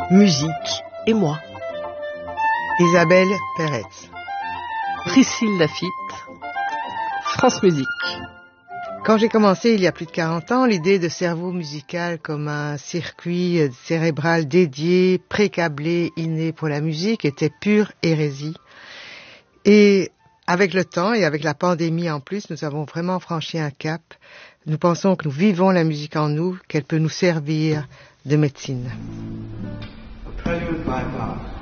Musique et moi. Isabelle Peretz. Priscille Lafitte. France Musique. Quand j'ai commencé il y a plus de 40 ans, l'idée de cerveau musical comme un circuit cérébral dédié, pré-câblé, inné pour la musique était pure hérésie. Et avec le temps et avec la pandémie en plus, nous avons vraiment franchi un cap. Nous pensons que nous vivons la musique en nous, qu'elle peut nous servir de médecine. Prelude by Bach.